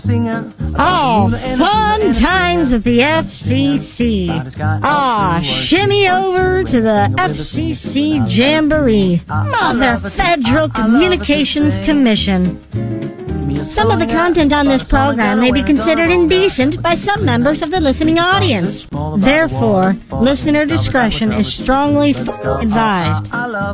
Oh, fun times with the FCC. Shimmy over to the FCC Jamboree, Mother Federal Communications Commission. Some of the content on this program may be considered indecent by some members of the listening audience. Therefore, listener discretion is strongly advised.